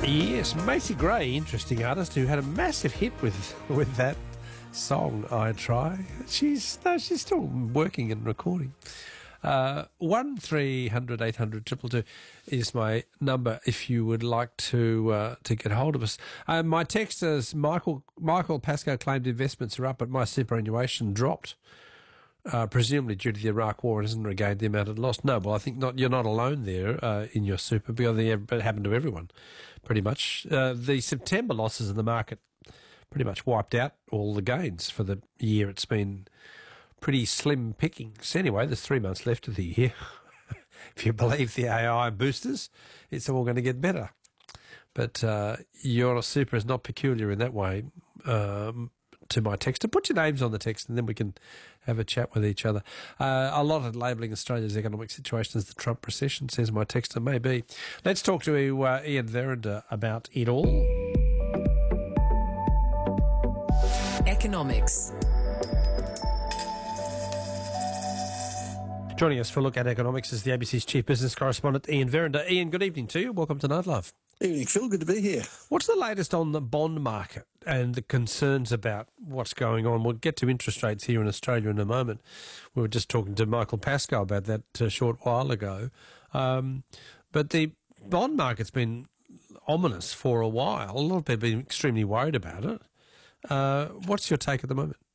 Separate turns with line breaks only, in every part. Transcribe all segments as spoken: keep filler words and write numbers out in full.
Yes, Macy Gray, interesting artist who had a massive hit with with that song, I Try. She's no, she's still working and recording. Uh, one three hundred eight hundred two two two is my number if you would like to uh, to get hold of us. Uh, my text is Michael Michael Pascoe claimed investments are up, but my superannuation dropped, uh, presumably due to the Iraq War, and hasn't regained the amount it lost. No, well, I think not. You're not alone there uh, in your super, because it happened to everyone, pretty much. Uh, the September losses in the market pretty much wiped out all the gains for the year. It's been pretty slim pickings. Anyway, there's three months left of the year. If you believe the A I boosters, it's all going to get better. But uh, your super is not peculiar in that way um, to my texter. Put your names on the text and then we can have a chat with each other. Uh, a lot of labelling Australia's economic situation as the Trump recession, says my texter. Maybe. Let's talk to uh, Ian Verrinder about it all.
Economics.
Joining us for a look at economics is the A B C's chief business correspondent, Ian Verrinder. Ian, good evening to you. Welcome to Night Love.
Evening, Phil. Good to be here.
What's the latest on the bond market and the concerns about what's going on? We'll get to interest rates here in Australia in a moment. We were just talking to Michael Pascoe about that a short while ago. Um, but the bond market's been ominous for a while. A lot of people have been extremely worried about it. Uh, what's your take at the moment?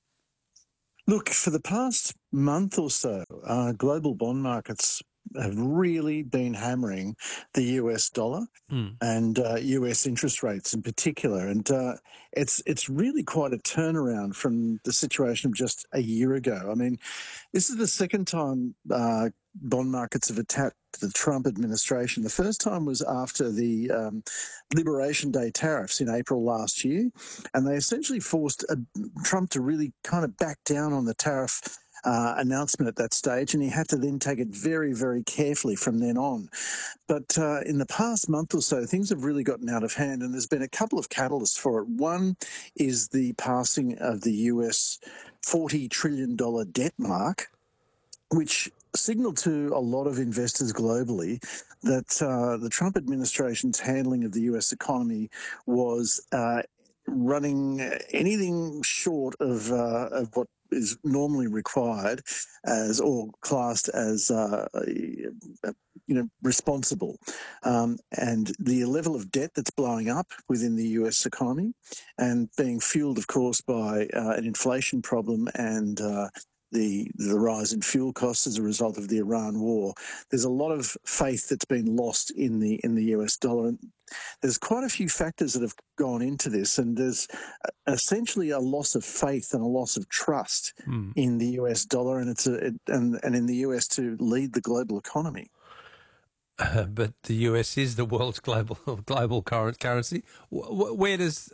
Look, for the past month or so, uh, global bond markets have really been hammering the U S dollar mm. and uh, U S interest rates in particular. And uh, it's it's really quite a turnaround from the situation of just a year ago. I mean, this is the second time uh, bond markets have attacked the Trump administration. The first time was after the um, Liberation Day tariffs in April last year, and they essentially forced uh, Trump to really kind of back down on the tariff Uh, announcement at that stage, and he had to then take it very, very carefully from then on. But uh, in the past month or so, things have really gotten out of hand, and there's been a couple of catalysts for it. One is the passing of the U S forty trillion dollars debt mark, which signaled to a lot of investors globally that uh, the Trump administration's handling of the U S economy was uh, running anything short of, uh, of what is normally required as or classed as uh, you know responsible, um, and the level of debt that's blowing up within the U S economy and being fueled, of course, by uh, an inflation problem and uh, the the rise in fuel costs as a result of the Iran war. There's a lot of faith that's been lost in the in the U S dollar. And there's quite a few factors that have gone into this, and there's essentially a loss of faith and a loss of trust mm. in the U S dollar, and it's a, it, and and in the U S to lead the global economy.
Uh, but the U S is the world's global global current currency. Where does,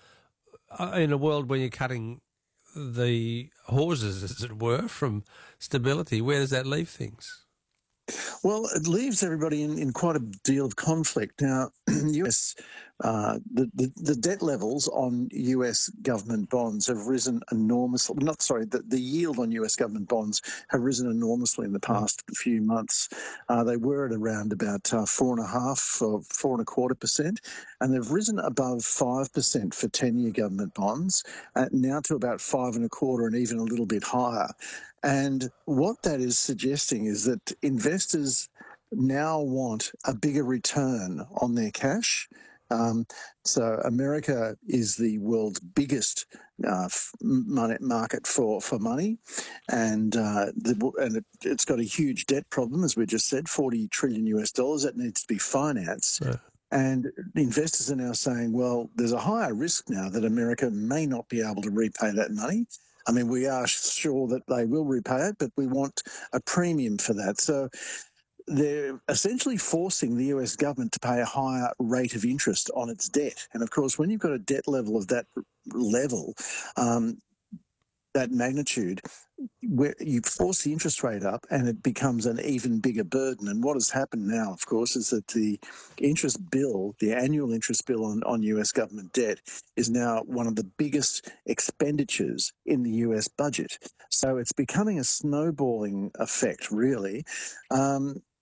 in a world where you're cutting the horses, as it were, from stability, where does that leave things?
Well, it leaves everybody in, in quite a deal of conflict. Now, U S uh, the, the the debt levels on U S government bonds have risen enormously. Not sorry, the, the yield on U S government bonds have risen enormously in the past few months. Uh, they were at around about uh, four and a half or four and a quarter percent, and they've risen above five percent for ten-year government bonds, uh, now to about five and a quarter, and even a little bit higher. And what that is suggesting is that investors now want a bigger return on their cash. Um, so America is the world's biggest uh, money market for, for money, and uh, the, and it, it's got a huge debt problem, as we just said, forty trillion U S dollars that needs to be financed. Yeah. And investors are now saying, well, there's a higher risk now that America may not be able to repay that money. I mean, we are sure that they will repay it, but we want a premium for that. So they're essentially forcing the U S government to pay a higher rate of interest on its debt. And, of course, when you've got a debt level of that level, um, that magnitude, where you force the interest rate up and it becomes an even bigger burden. And what has happened now, of course, is that the interest bill, the annual interest bill on, on U S government debt is now one of the biggest expenditures in the U S budget. So it's becoming a snowballing effect, really. Um,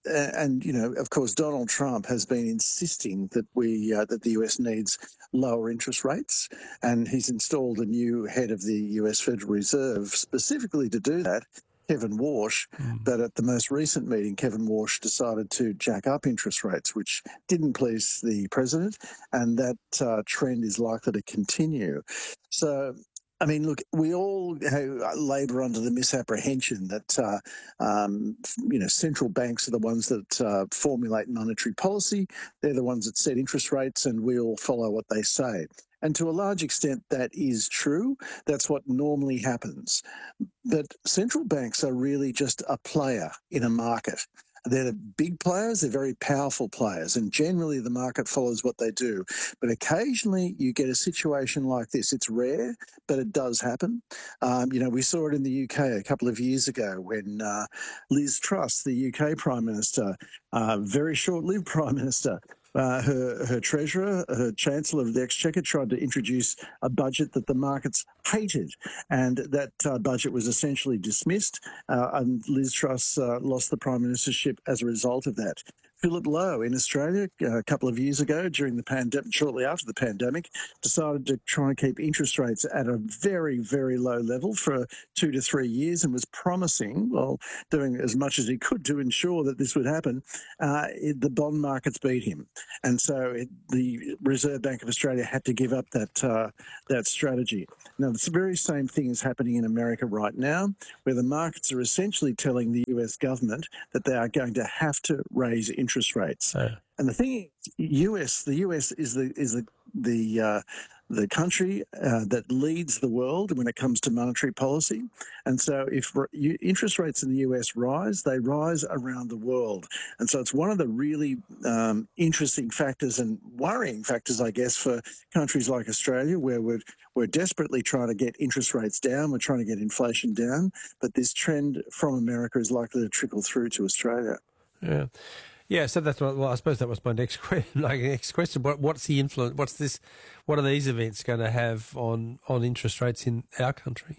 and you know, of course, Donald Trump has been insisting that we uh, that the U S needs lower interest rates, and he's installed a new head of the U S Federal Reserve specifically to do that, Kevin Warsh. Mm. But at the most recent meeting, Kevin Warsh decided to jack up interest rates, which didn't please the president, and that uh, trend is likely to continue. So, I mean, look, we all labour under the misapprehension that, uh, um, you know, central banks are the ones that uh, formulate monetary policy. They're the ones that set interest rates, and we all follow what they say. And to a large extent, that is true. That's what normally happens. But central banks are really just a player in a market. They're the big players, they're very powerful players, and generally the market follows what they do. But occasionally you get a situation like this. It's rare, but it does happen. Um, you know, we saw it in the U K a couple of years ago when uh, Liz Truss, the U K Prime Minister, uh, very short-lived Prime Minister, Uh, her, her treasurer, her Chancellor of the Exchequer, tried to introduce a budget that the markets hated, and that uh, budget was essentially dismissed, uh, and Liz Truss uh, lost the Prime Ministership as a result of that. Philip Lowe in Australia uh, a couple of years ago during the pandemic, shortly after the pandemic, decided to try and keep interest rates at a very, very low level for two to three years and was promising, well, doing as much as he could to ensure that this would happen. Uh, it, the bond markets beat him. And so it, the Reserve Bank of Australia had to give up that, uh, that strategy. Now, the very same thing is happening in America right now, where the markets are essentially telling the U S government that they are going to have to raise interest interest rates. Yeah. And the thing is, U S, the U S is the is the the uh, the country uh, that leads the world when it comes to monetary policy. And so if interest rates in the U S rise, they rise around the world. And so it's one of the really um, interesting factors and worrying factors, I guess, for countries like Australia, where we're, we're desperately trying to get interest rates down, we're trying to get inflation down, but this trend from America is likely to trickle through to Australia.
Yeah. Yeah, so that's what, well, I suppose that was my next question. Like next question, what, what's the influence? What's this? What are these events going to have on, on interest rates in our country?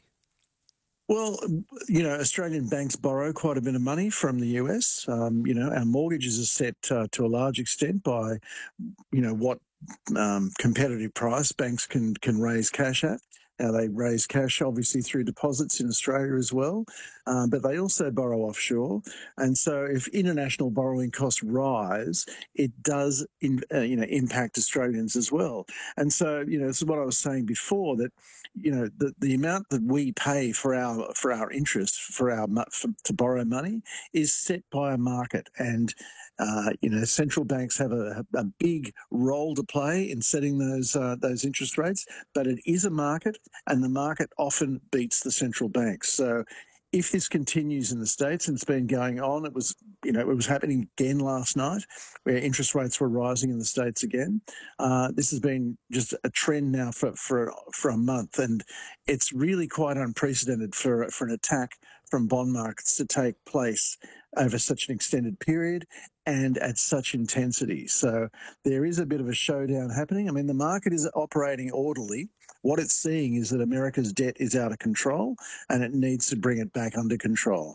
Well, you know, Australian banks borrow quite a bit of money from the U S. Um, you know, our mortgages are set uh, to a large extent by, you know, what um, competitive price banks can can raise cash at. Now, they raise cash, obviously, through deposits in Australia as well, um, but they also borrow offshore. And so if international borrowing costs rise, it does, in, uh, you know, impact Australians as well. And so, you know, this is what I was saying before, that, you know, the, the amount that we pay for our for our interest, for our for, to borrow money, is set by a market. And Uh, you know, central banks have a, a big role to play in setting those uh, those interest rates, but it is a market, and the market often beats the central banks. So, if this continues in the States, and it's been going on, it was you know it was happening again last night, where interest rates were rising in the States again. Uh, this has been just a trend now for for for a month, and it's really quite unprecedented for for an attack from bond markets to take place over such an extended period and at such intensity. So there is a bit of a showdown happening. I mean, the market is operating orderly. What it's seeing is that America's debt is out of control and it needs to bring it back under control.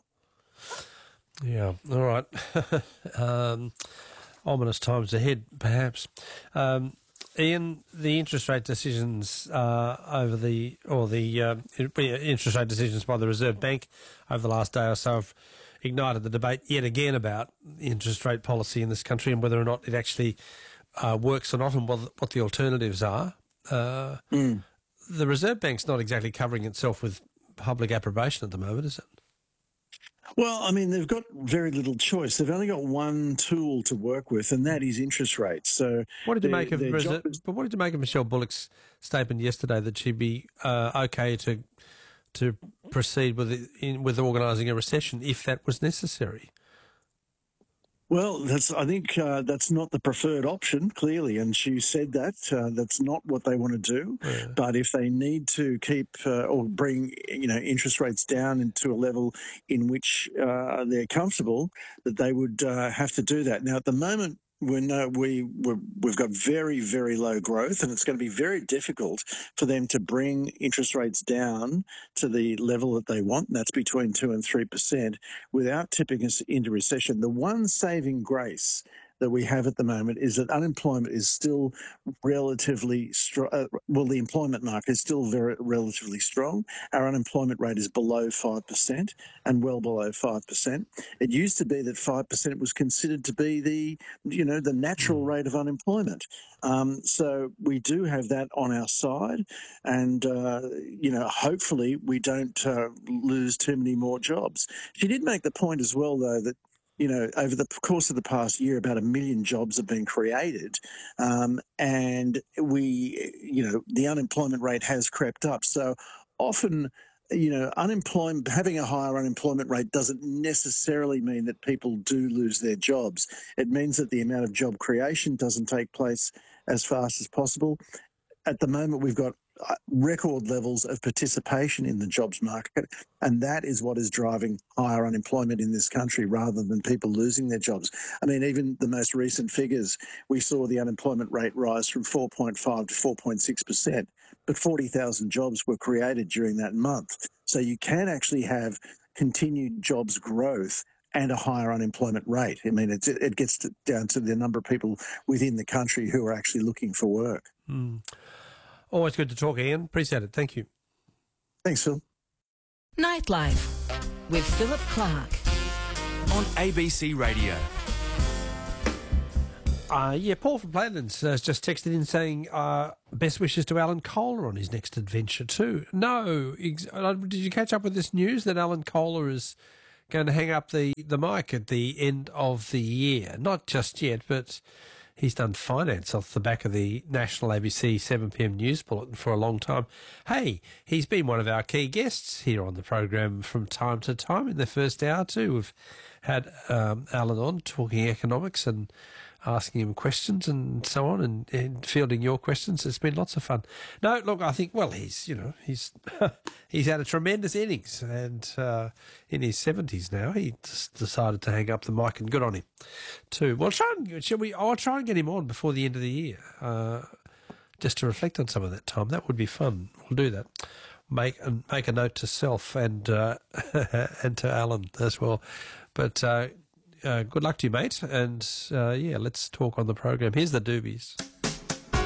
Yeah, all right. um, ominous times ahead, perhaps. Um, Ian, the interest rate decisions uh, over the, or the uh, interest rate decisions by the Reserve Bank over the last day or so have ignited the debate yet again about interest rate policy in this country and whether or not it actually uh, works or not, and what, what the alternatives are. Uh, mm. The Reserve Bank's not exactly covering itself with public approbation at the moment, is it?
Well, I mean, they've got very little choice. They've only got one tool to work with, and that is interest rates. So,
what did you make of Reserve, is, but what did you make of Michelle Bullock's statement yesterday that she'd be uh, okay to to proceed with it, in, with organising a recession if that was necessary?
Well, that's. I think uh, that's not the preferred option, clearly, and she said that. Uh, that's not what they want to do. Yeah. But if they need to keep uh, or bring, you know, interest rates down into a level in which uh, they're comfortable, that they would uh, have to do that. Now, at the moment, we know we we're, we've got very, very low growth, and it's going to be very difficult for them to bring interest rates down to the level that they want, and that's between two and three percent, without tipping us into recession. The one saving grace that we have at the moment is that unemployment is still relatively strong. Uh, well, the employment market is still very relatively strong. Our unemployment rate is below five percent and well below five percent. It used to be that five percent was considered to be the, you know, the natural rate of unemployment. Um, so we do have that on our side, and, uh, you know, hopefully we don't uh, lose too many more jobs. She did make the point as well, though, that you know, over the course of the past year, about a million jobs have been created, um, and we, you know, the unemployment rate has crept up. So often, you know, unemployment, having a higher unemployment rate doesn't necessarily mean that people do lose their jobs. It means that the amount of job creation doesn't take place as fast as possible. At the moment, we've got record levels of participation in the jobs market, and that is what is driving higher unemployment in this country rather than people losing their jobs. I mean, even the most recent figures, we saw the unemployment rate rise from four point five to four point six percent, but forty thousand jobs were created during that month. So you can actually have continued jobs growth and a higher unemployment rate. I mean, it's, it gets to, down to the number of people within the country who are actually looking for work.
Mm. Always good to talk, Ian. Appreciate it. Thank you.
Thanks, Phil.
Nightlife with Philip Clark
on A B C Radio.
Uh, yeah, Paul from Platinums has just texted in saying uh, best wishes to Alan Kohler on his next adventure too. No, ex- did you catch up with this news that Alan Kohler is going to hang up the, the mic at the end of the year? Not just yet, but he's done finance off the back of the national A B C seven p m news bulletin for a long time. Hey, he's been one of our key guests here on the program from time to time. In the first hour too, we've had um, Alan on talking economics and asking him questions and so on, and, and fielding your questions. It's been lots of fun. No, look, I think, well, he's, you know, he's he's had a tremendous innings, and uh, in his seventies now, he just decided to hang up the mic, and good on him too. Well, try and, shall we, I'll try and get him on before the end of the year, uh, just to reflect on some of that time. That would be fun. We'll do that. Make, and make a note to self and, uh, and to Alan as well. But, uh, Uh, good luck to you, mate. And, uh, yeah, let's talk on the program. Here's the Doobies.